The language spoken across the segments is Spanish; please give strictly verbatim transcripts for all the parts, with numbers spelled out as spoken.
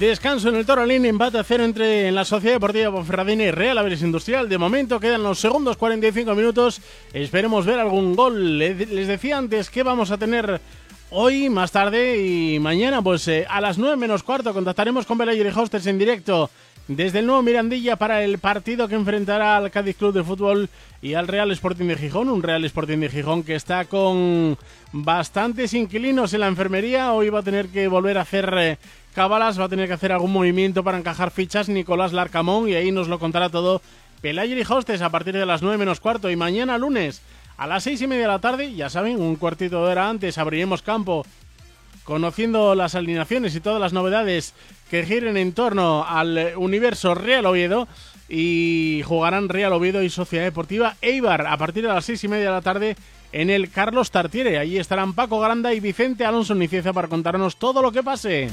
Descanso en el Toralín, empate a cero entre en la Sociedad Deportiva Ponferradina y Real Avilés Industrial. De momento quedan los segundos cuarenta y cinco minutos. Esperemos ver algún gol. Les decía antes que vamos a tener hoy, más tarde y mañana, pues eh, a las nueve menos cuarto contactaremos con Pelayo y Hosters en directo desde el nuevo Mirandilla para el partido que enfrentará al Cádiz Club de Fútbol y al Real Sporting de Gijón. Un Real Sporting de Gijón que está con bastantes inquilinos en la enfermería. Hoy va a tener que volver a hacer eh, cábalas, va a tener que hacer algún movimiento para encajar fichas Nicolás Larcamón, y ahí nos lo contará todo Pelayo y Hosters a partir de las nueve menos cuarto. Y mañana lunes a las seis y media de la tarde, ya saben, un cuartito de hora antes abriremos campo conociendo las alineaciones y todas las novedades que giren en torno al universo Real Oviedo, y jugarán Real Oviedo y Sociedad Deportiva Eibar a partir de las seis y media de la tarde en el Carlos Tartiere. Allí estarán Paco Granda y Vicente Alonso Nicieza para contarnos todo lo que pase.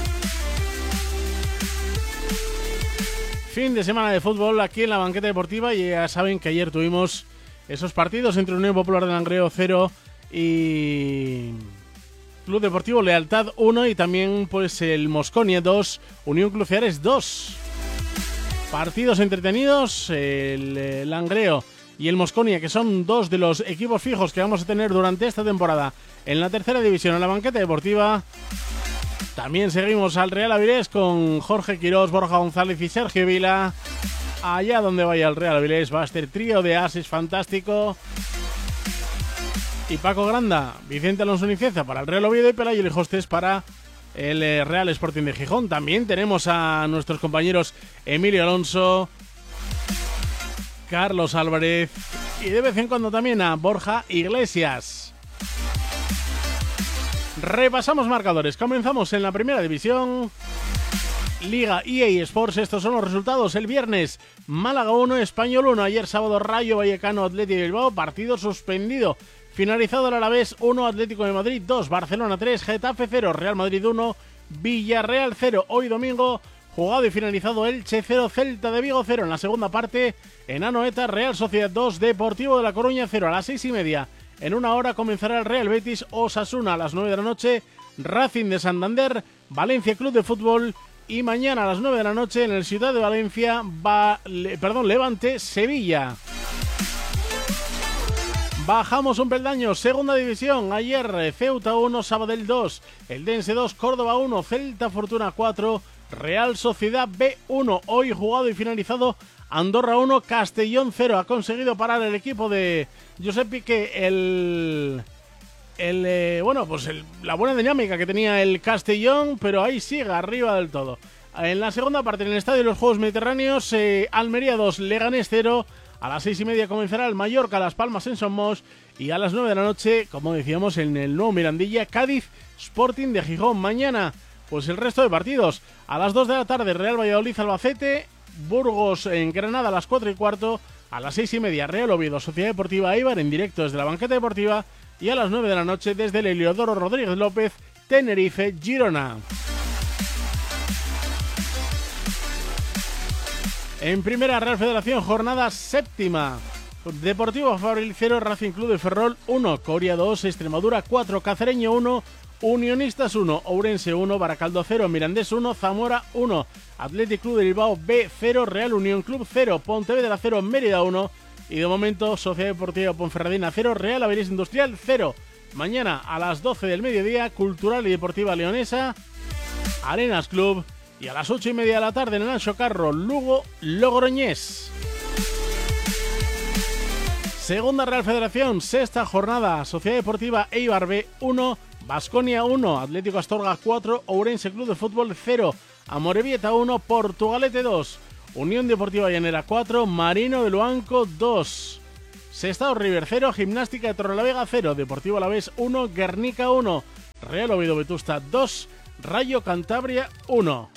Fin de semana de fútbol aquí en la banqueta deportiva, y ya saben que ayer tuvimos esos partidos entre Unión Popular de Langreo cero y Club Deportivo Lealtad uno, y también pues el Mosconia dos, Unión Club Ceares dos. Partidos entretenidos, el, el Langreo y el Mosconia, que son dos de los equipos fijos que vamos a tener durante esta temporada en la tercera división en la banqueta deportiva. También seguimos al Real Avilés con Jorge Quirós, Borja González y Sergio Vila. Allá donde vaya el Real Avilés va a este trío de ases fantástico. Y Paco Granda, Vicente Alonso Nicieza para el Real Oviedo y Pelayo y Hosters para el eh, Real Sporting de Gijón. También tenemos a nuestros compañeros Emilio Alonso, Carlos Álvarez y de vez en cuando también a Borja Iglesias. Repasamos marcadores. Comenzamos en la primera división. Liga E A Sports, estos son los resultados. El viernes, Málaga uno, Español uno. Ayer sábado, Rayo Vallecano, Athletic de Bilbao, partido suspendido. Finalizado el Alavés uno, Atlético de Madrid dos, Barcelona tres, Getafe cero, Real Madrid uno, Villarreal cero. Hoy domingo, jugado y finalizado Elche cero, Celta de Vigo cero. En la segunda parte, en Anoeta, Real Sociedad dos, Deportivo de La Coruña cero. A las seis y media, en una hora, comenzará el Real Betis Osasuna. A las nueve de la noche, Racing de Santander, Valencia Club de Fútbol. Y mañana a las nueve de la noche en el Ciudad de Valencia, va, le, perdón, Levante Sevilla. Bajamos un peldaño, segunda división. Ayer Ceuta uno, Sabadell dos, Eldense dos, Córdoba uno, Celta Fortuna cuatro, Real Sociedad B uno. Hoy jugado y finalizado Andorra uno, Castellón cero. Ha conseguido parar el equipo de Josep Piqué el... El, eh, bueno, pues el, la buena dinámica que tenía el Castellón, pero ahí sigue arriba del todo. En la segunda parte, en el Estadio de los Juegos Mediterráneos, eh, Almería dos, Leganés cero. A las seis y media comenzará el Mallorca Las Palmas en Somos, y a las nueve de la noche, como decíamos, en el nuevo Mirandilla, Cádiz Sporting de Gijón. Mañana, pues el resto de partidos. A las dos de la tarde, Real Valladolid Albacete, Burgos en Granada a las cuatro y cuarto. A las seis y media, Real Oviedo Sociedad Deportiva Eibar en directo desde la banqueta deportiva. Y a las nueve de la noche, desde el Heliodoro Rodríguez López, Tenerife, Girona. En primera, Real Federación, jornada séptima. Deportivo Fabril cero, Racing Club de Ferrol uno, Coria dos, Extremadura cuatro, Cacereño uno, Unionistas uno, Ourense uno, Baracaldo cero, Mirandés uno, Zamora uno, Athletic Club de Bilbao B cero, Real Unión Club cero, Pontevedra cero, Mérida uno. Y de momento, Sociedad Deportiva Ponferradina cero, Real Avilés Industrial cero. Mañana a las doce del mediodía, Cultural y Deportiva Leonesa, Arenas Club. Y a las ocho y media de la tarde en el Anxo Carro, Lugo Logroñés. Segunda Real Federación, sexta jornada, Sociedad Deportiva Eibar B uno, Baskonia uno, Atlético Astorga cuatro, Ourense Club de Fútbol cero, Amorebieta uno, Portugalete dos, Unión Deportiva Llanera cuatro, Marino de Luanco dos, Sestao River cero, Gimnástica de Torrelavega cero, Deportivo Alavés uno, Guernica uno, Real Oviedo Vetusta dos, Rayo Cantabria uno.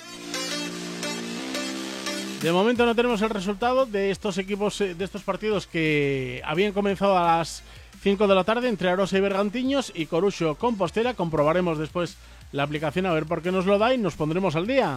De momento no tenemos el resultado de estos equipos, de estos partidos que habían comenzado a las cinco de la tarde entre Arosa y Bergantiños y Coruxo Compostela. Comprobaremos después la aplicación a ver por qué nos lo da y nos pondremos al día.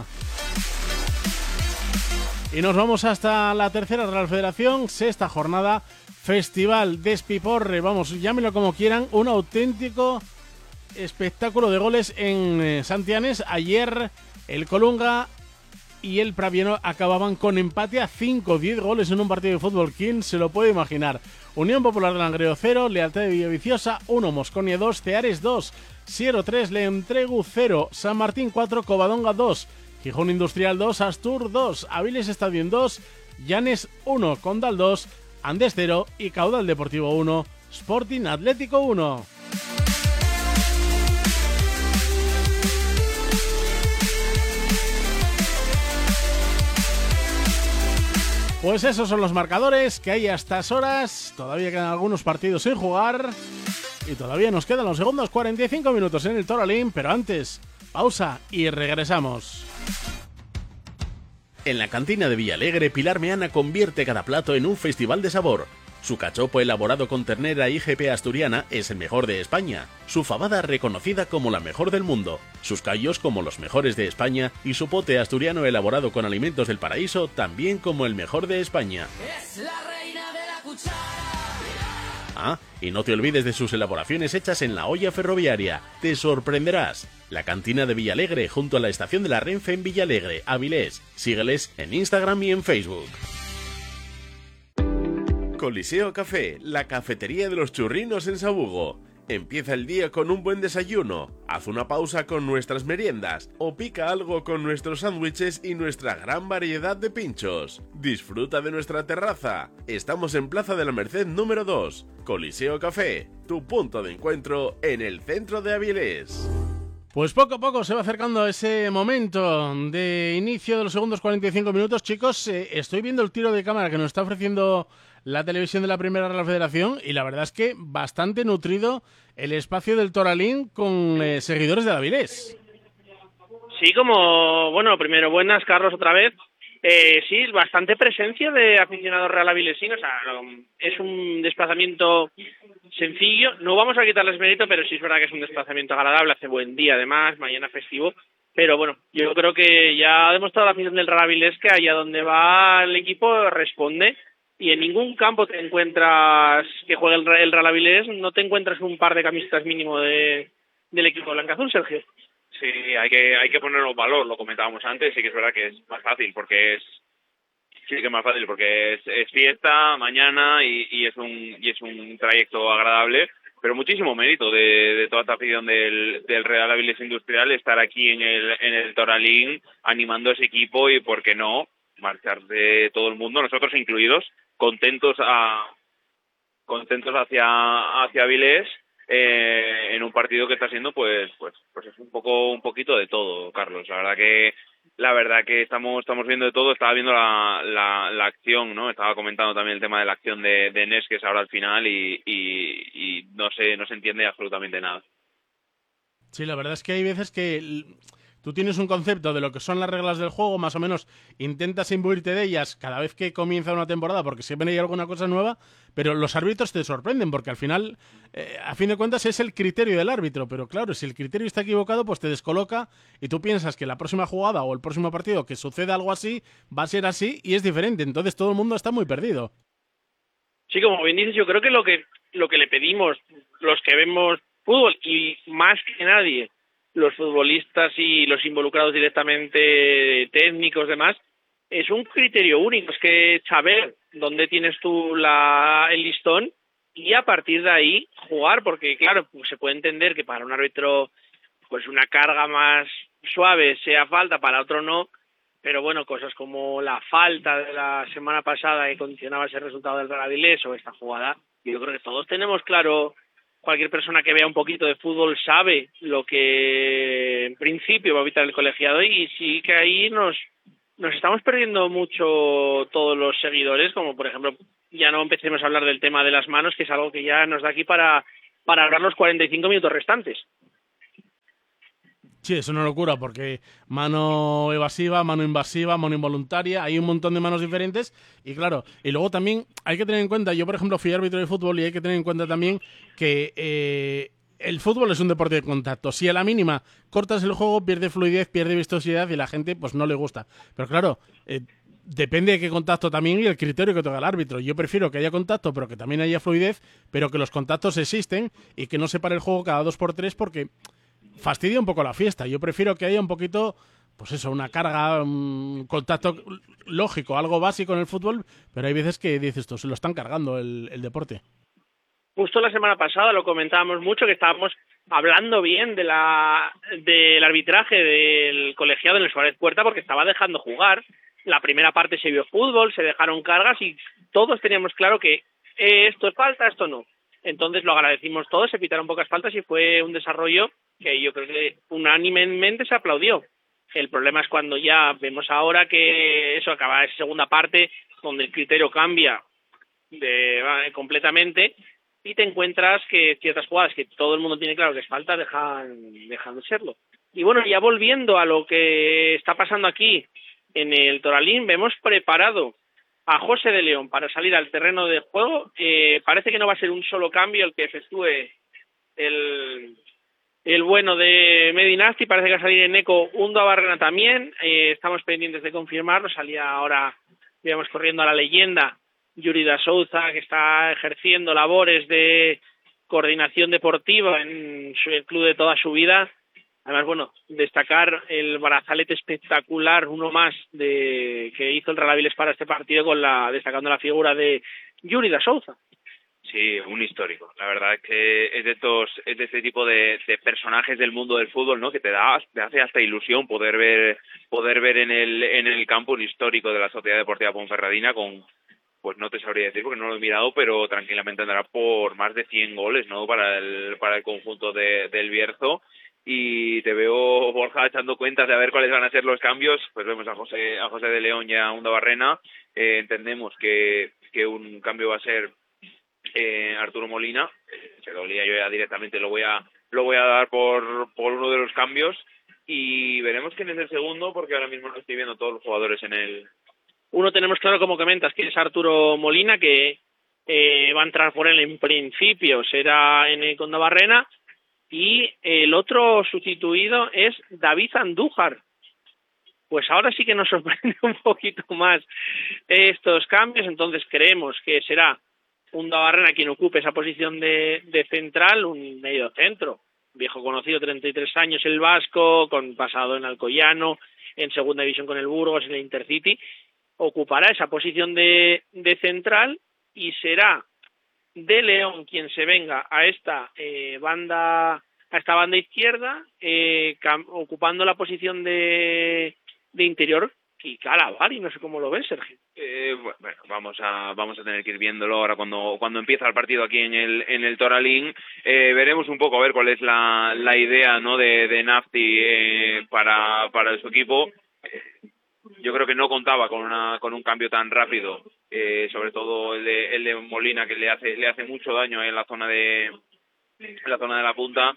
Y nos vamos hasta la tercera Real Federación, sexta jornada, Festival Despiporre, vamos, llámenlo como quieran, un auténtico espectáculo de goles en eh, Santianes. Ayer El Colunga y el Praviano acababan con empate a cinco, diez goles en un partido de fútbol. ¿Quién se lo puede imaginar? Unión Popular de Langreo cero, Lealtad de Villaviciosa uno, Mosconia dos, Ceares dos, Siero tres, Leontregu cero, San Martín cuatro, Covadonga dos, Gijón Industrial dos, Astur dos, Aviles Stadium dos, Llanes uno, Condal dos, Andes cero y Caudal Deportivo uno, Sporting Atlético uno. Pues esos son los marcadores que hay a estas horas. Todavía quedan algunos partidos sin jugar y todavía nos quedan los segundos cuarenta y cinco minutos en el Toralín, pero antes, pausa y regresamos. En la cantina de Villalegre, Pilar Meana convierte cada plato en un festival de sabor. Su cachopo elaborado con ternera I G P asturiana es el mejor de España, su fabada reconocida como la mejor del mundo, sus callos como los mejores de España y su pote asturiano elaborado con alimentos del paraíso también como el mejor de España. Es la reina de la cuchara. Ah, y no te olvides de sus elaboraciones hechas en la olla ferroviaria. Te sorprenderás. La cantina de Villalegre junto a la estación de la Renfe en Villalegre, Avilés. Sígueles en Instagram y en Facebook. Coliseo Café, la cafetería de los churrinos en Sabugo. Empieza el día con un buen desayuno, haz una pausa con nuestras meriendas o pica algo con nuestros sándwiches y nuestra gran variedad de pinchos. Disfruta de nuestra terraza. Estamos en Plaza de la Merced número dos. Coliseo Café, tu punto de encuentro en el centro de Avilés. Pues poco a poco se va acercando ese momento de inicio de los segundos cuarenta y cinco minutos. Chicos, eh, estoy viendo el tiro de cámara que nos está ofreciendo la televisión de la Primera Real Federación y la verdad es que bastante nutrido el espacio del Toralín con eh, seguidores de Avilés. Sí, como, bueno, primero buenas, Carlos, otra vez. Eh, sí, bastante presencia de aficionados real avilesinos. O sea, es un desplazamiento sencillo. No vamos a quitarles mérito, pero sí es verdad que es un desplazamiento agradable. Hace buen día, además, mañana festivo. Pero bueno, yo creo que ya ha demostrado la afición del Real Avilés que allá donde va el equipo responde. Y en ningún campo te encuentras que juegue el, el Real Avilés, no te encuentras un par de camisetas mínimo de, del equipo blancaazul, Sergio. Sí, hay que hay que ponerlo en valor, lo comentábamos antes, sí que es verdad que es más fácil porque es sí que es más fácil porque es, es fiesta mañana y, y es un y es un trayecto agradable, pero muchísimo mérito de, de toda esta afición del, del Real Avilés Industrial estar aquí en el en el Toralín animando a ese equipo y por qué no marcharse todo el mundo, nosotros incluidos, contentos a contentos hacia hacia Avilés. Eh, en un partido que está siendo pues pues pues es un poco un poquito de todo, Carlos. La verdad que la verdad que estamos estamos viendo de todo. Estaba viendo la la, la acción, ¿no? Estaba comentando también el tema de la acción de, de Nes, que es ahora al final y, y, y no se no se entiende absolutamente nada. Sí, la verdad es que hay veces que tú tienes un concepto de lo que son las reglas del juego, más o menos intentas imbuirte de ellas cada vez que comienza una temporada porque siempre hay alguna cosa nueva, pero los árbitros te sorprenden porque al final, eh, a fin de cuentas, es el criterio del árbitro, pero claro, si el criterio está equivocado, pues te descoloca y tú piensas que la próxima jugada o el próximo partido que suceda algo así, va a ser así y es diferente, entonces todo el mundo está muy perdido. Sí, como bien dices, yo creo que lo que, lo que le pedimos los que vemos fútbol y más que nadie los futbolistas y los involucrados directamente, técnicos, demás, es un criterio único, es que saber dónde tienes tú la, el listón y a partir de ahí jugar, porque claro, pues se puede entender que para un árbitro pues una carga más suave sea falta, para otro no, pero bueno, cosas como la falta de la semana pasada que condicionaba ese resultado del Real Avilés o esta jugada, yo creo que todos tenemos claro. Cualquier persona que vea un poquito de fútbol sabe lo que en principio va a evitar el colegiado y sí que ahí nos nos estamos perdiendo mucho todos los seguidores, como por ejemplo, ya no empecemos a hablar del tema de las manos, que es algo que ya nos da aquí para, para hablar los cuarenta y cinco minutos restantes. Sí, es una locura porque mano evasiva, mano invasiva, mano involuntaria, hay un montón de manos diferentes y claro, y luego también hay que tener en cuenta, yo por ejemplo fui árbitro de fútbol y hay que tener en cuenta también que eh, el fútbol es un deporte de contacto, si a la mínima cortas el juego pierde fluidez, pierde vistosidad y la gente pues no le gusta, pero claro, eh, depende de qué contacto también y el criterio que tenga el árbitro. Yo prefiero que haya contacto pero que también haya fluidez, pero que los contactos existen y que no se pare el juego cada dos por tres porque fastidia un poco la fiesta. Yo prefiero que haya un poquito pues eso, una carga, un contacto lógico, algo básico en el fútbol, pero hay veces que dices esto, se lo están cargando el, el deporte. Justo la semana pasada lo comentábamos mucho, que estábamos hablando bien de la del arbitraje del colegiado en el Suárez Puerta, porque estaba dejando jugar. La primera parte se vio fútbol, se dejaron cargas y todos teníamos claro que eh, esto es falta, esto no. Entonces lo agradecimos todos, se pitaron pocas faltas y fue un desarrollo que yo creo que unánimemente se aplaudió. El problema es cuando ya vemos ahora que eso acaba esa segunda parte, donde el criterio cambia de, eh, completamente, y te encuentras que ciertas jugadas que todo el mundo tiene claro que es falta dejan, dejan de serlo. Y bueno, ya volviendo a lo que está pasando aquí en el Toralín, vemos preparado a José de León para salir al terreno de juego. Eh, parece que no va a ser un solo cambio el que efectúe el, el bueno de Medinasti, parece que va a salir en Eco Undo Barrena también. Eh, estamos pendientes de confirmarlo, salía ahora, digamos, corriendo a la leyenda, Yuri da Souza, que está ejerciendo labores de coordinación deportiva en su, el club de toda su vida. Además, bueno, destacar el brazalete espectacular, uno más, de que hizo el Real Avilés para este partido, con la destacando la figura de Yuri da Souza. Sí, un histórico. La verdad es que es de estos, es de este tipo de, de personajes del mundo del fútbol, ¿no? Que te da, te hace hasta ilusión poder ver, poder ver en el, en el campo un histórico de la Sociedad Deportiva Ponferradina con, pues no te sabría decir porque no lo he mirado, pero tranquilamente andará por más de cien goles, ¿no? Para el, para el conjunto de, del Bierzo. Y te veo, Borja, echando cuentas de a ver cuáles van a ser los cambios. Pues vemos a José, a José de León y a Undo Barrena. Eh, entendemos que, que un cambio va a ser eh, Arturo Molina. Se dolía yo ya directamente, lo voy a lo voy a dar por, por uno de los cambios. Y veremos quién es el segundo, porque ahora mismo no estoy viendo todos los jugadores en el... Uno tenemos claro, como comentas, que es Arturo Molina, que eh, va a entrar por él en principio, será en el Undo Barrena. Y el otro sustituido es David Andújar. Pues ahora sí que nos sorprende un poquito más estos cambios, entonces creemos que será Undo Barrena quien ocupe esa posición de, de central, un medio centro, viejo conocido, treinta y tres años, el vasco, con pasado en Alcoyano, en segunda división con el Burgos, en el Intercity, ocupará esa posición de, de central y será de León quien se venga a esta eh, banda a esta banda izquierda, eh, cam- ocupando la posición de, de interior y Calavari, no sé cómo lo ves, Sergio. Eh, bueno, vamos a vamos a tener que ir viéndolo ahora cuando cuando empieza el partido aquí en el en el Toralín. Eh, veremos un poco a ver cuál es la, la idea, ¿no? de, de Nafti eh, para para su equipo. Yo creo que no contaba con una con un cambio tan rápido, eh, sobre todo el de, el de Molina, que le hace le hace mucho daño en la zona de en la zona de la punta.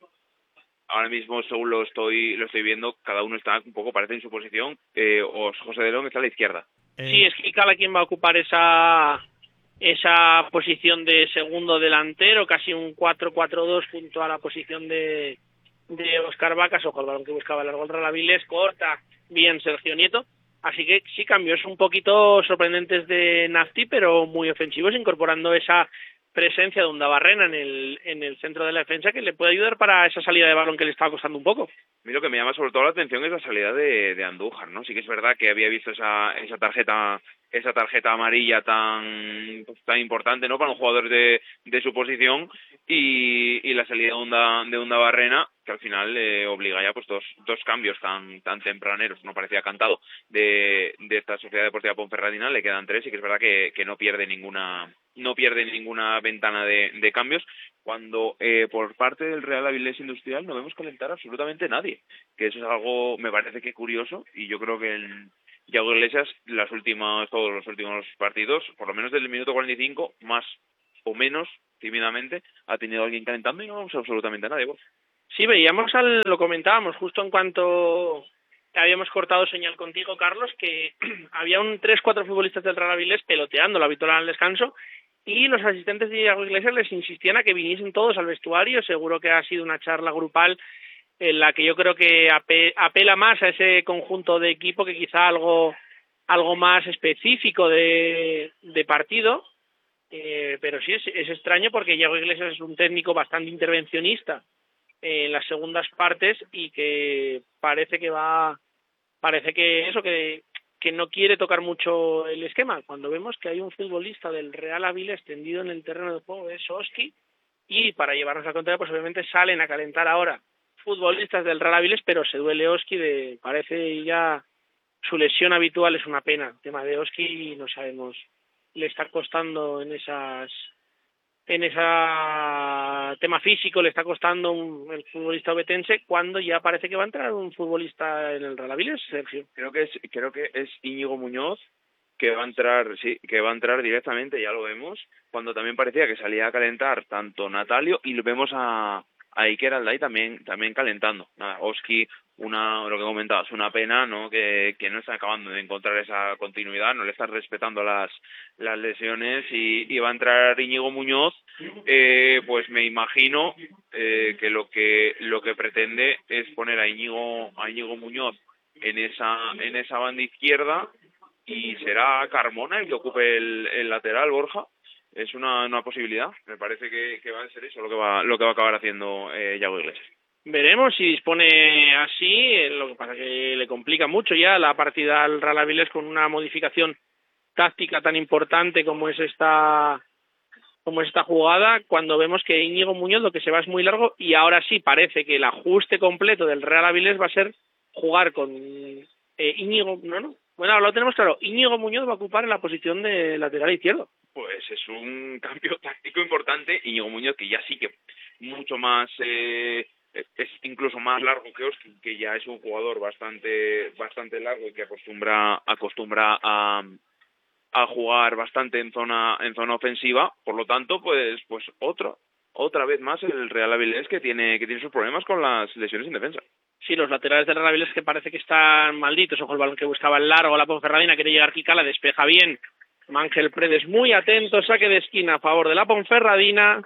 Ahora mismo, según lo estoy lo estoy viendo, cada uno está un poco, parece, en su posición. Eh, o José de León está a la izquierda. Eh... Sí, es que cada quien va a ocupar esa esa posición de segundo delantero, casi un cuatro cuatro dos junto a la posición de de Óscar Vacas, ojo, el balón que buscaba el Real Avilés, corta bien Sergio Nieto. Así que sí, cambios un poquito sorprendentes de Nafti, pero muy ofensivos, incorporando esa presencia de Undo Barrena en el en el centro de la defensa, que le puede ayudar para esa salida de balón que le estaba costando un poco. A mí lo que me llama sobre todo la atención es la salida de, de Andújar, ¿no? Sí que es verdad que había visto esa esa tarjeta esa tarjeta amarilla tan tan importante, ¿no? Para un jugador de, de su posición, y, y la salida de Undo, de Undo Barrena, que al final eh, obliga ya pues dos dos cambios tan tan tempraneros, no parecía cantado, de, de esta Sociedad Deportiva Ponferradina. Le quedan tres, y que es verdad que, que no pierde ninguna no pierde ninguna ventana de, de cambios, cuando eh, por parte del Real Avilés Industrial no vemos calentar absolutamente nadie, que eso es algo, me parece que curioso, y yo creo que el Yago Iglesias, las últimas, todos los últimos partidos, por lo menos desde el minuto cuarenta y cinco, más o menos tímidamente, ha tenido alguien calentando, y no vemos absolutamente a nadie. ¿Vos? Sí, veíamos, al, lo comentábamos justo en cuanto habíamos cortado señal contigo, Carlos, que había un tres cuatro futbolistas del Real Avilés peloteando la victoria al descanso, y los asistentes de Yago Iglesias les insistían a que viniesen todos al vestuario. Seguro que ha sido una charla grupal en la que yo creo que apela más a ese conjunto de equipo que quizá algo algo más específico de, de partido, eh, pero sí es, es extraño, porque Yago Iglesias es un técnico bastante intervencionista en las segundas partes, y que parece que va parece que eso, que, que no quiere tocar mucho el esquema. Cuando vemos que hay un futbolista del Real Avilés tendido en el terreno de juego, es Oski, y para llevarnos a contraria, pues obviamente salen a calentar ahora futbolistas del Real Avilés, pero se duele Oski, de, parece ya su lesión habitual, es una pena. El tema de Oski no sabemos, le está costando en esas en ese tema físico, le está costando un, el futbolista obetense, cuando ya parece que va a entrar un futbolista en el Real Avilés, Sergio. Creo que es creo que es Íñigo Muñoz, que va a entrar, sí, que va a entrar directamente, ya lo vemos, cuando también parecía que salía a calentar tanto Natalio, y lo vemos a, a Iker Alday también también calentando. Nada, Oski, una, lo que comentabas, una pena, ¿no? Que, que no está acabando de encontrar esa continuidad, no le están respetando las las lesiones, y, y va a entrar Íñigo Muñoz, eh, pues me imagino eh, que lo que lo que pretende es poner a Íñigo a Íñigo Muñoz en esa en esa banda izquierda, y será Carmona el que ocupe el, el lateral, Borja. Es una, una posibilidad. Me parece que, que va a ser eso lo que va lo que va a acabar haciendo eh, Yago Iglesias. Veremos si dispone así, lo que pasa que le complica mucho ya la partida al Real Avilés con una modificación táctica tan importante como es esta como es esta jugada, cuando vemos que Íñigo Muñoz lo que se va es muy largo, y ahora sí parece que el ajuste completo del Real Avilés va a ser jugar con eh, Íñigo, no, no, bueno, ahora lo tenemos claro, Íñigo Muñoz va a ocupar en la posición de lateral izquierdo. Pues es un cambio táctico importante. Íñigo Muñoz, que ya sí que mucho más, eh, es incluso más largo que Oski, que ya es un jugador bastante bastante largo y que acostumbra acostumbra a, a jugar bastante en zona en zona ofensiva. Por lo tanto, pues pues otro otra vez más el Real Avilés que tiene que tiene sus problemas con las lesiones en defensa. Sí, los laterales del Real Avilés que parece que están malditos. Ojo, el balón que buscaba el largo, la Ponferradina quiere llegar Kikala, despeja bien. Ángel Predes muy atento, saque de esquina a favor de la Ponferradina.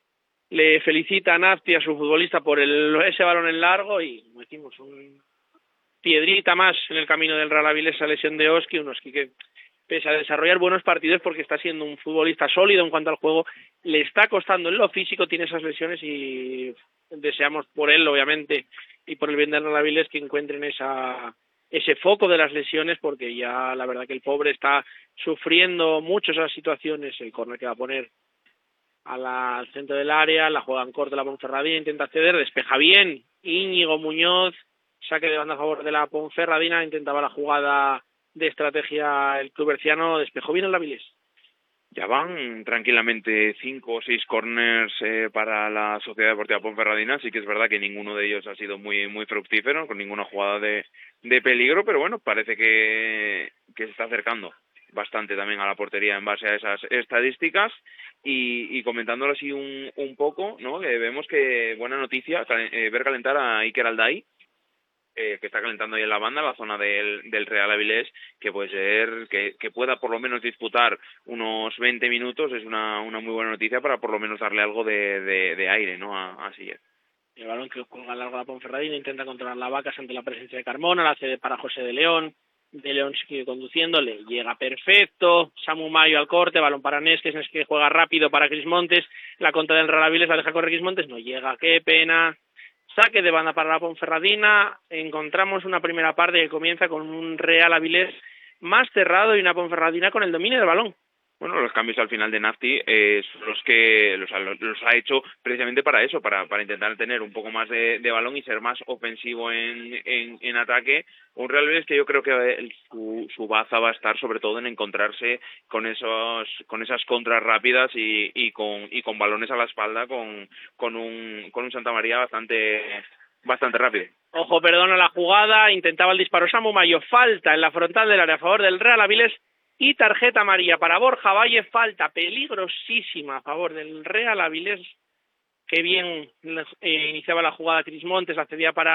Le felicita a Nafti, a su futbolista, por el, ese balón en largo, y como decimos, un piedrita más en el camino del Real Avilés, esa lesión de Oski, un Oski que pese a desarrollar buenos partidos porque está siendo un futbolista sólido en cuanto al juego, le está costando en lo físico, tiene esas lesiones, y deseamos por él, obviamente, y por el bien del Real Avilés, que encuentren esa ese foco de las lesiones, porque ya la verdad que el pobre está sufriendo mucho esas situaciones. El córner que va a poner a la, al centro del área, la juega en corto la Ponferradina, intenta acceder, despeja bien Íñigo Muñoz, saque de banda a favor de la Ponferradina, intentaba la jugada de estrategia el club berciano, despejó bien el Avilés. Ya van tranquilamente cinco o seis corners eh, para la Sociedad Deportiva Ponferradina. Sí que es verdad que ninguno de ellos ha sido muy muy fructífero, con ninguna jugada de, de peligro, pero bueno, parece que, que se está acercando bastante también a la portería en base a esas estadísticas. Y, y comentándolo así un, un poco, ¿no? Que vemos que buena noticia eh, ver calentar a Iker Alday, Eh, que está calentando ahí en la banda, en la zona del, del Real Avilés, que puede ser que, que pueda por lo menos disputar unos veinte minutos. Es una, una muy buena noticia para por lo menos darle algo de, de, de aire, ¿no? A, a Siller. El balón que colga largo a la Ponferradina, intenta controlar la Vacas ante la presencia de Carmona, la cede para José de León, de León sigue conduciendo, le llega perfecto, Samu Mayo al corte, balón para Nesques, Nesques que juega rápido para Cris Montes, la contra del Real Avilés la deja correr Cris Montes, no llega, qué pena. Saque de banda para la Ponferradina. Encontramos una primera parte que comienza con un Real Avilés más cerrado y una Ponferradina con el dominio del balón. Bueno, los cambios al final de Nafti eh, son los que los, los ha hecho precisamente para eso, para, para intentar tener un poco más de, de balón y ser más ofensivo en, en, en ataque. Un Real Avilés que yo creo que el, su, su baza va a estar sobre todo en encontrarse con esos con esas contras rápidas y, y con y con balones a la espalda con con un con un Santa María bastante bastante rápido. Ojo, perdona la jugada, intentaba el disparo Samu Mayo, falta en la frontal del área a favor del Real Avilés. Y tarjeta amarilla para Borja Valle, falta peligrosísima a favor del Real Avilés. Que bien eh, iniciaba la jugada Cris Montes, la cedía para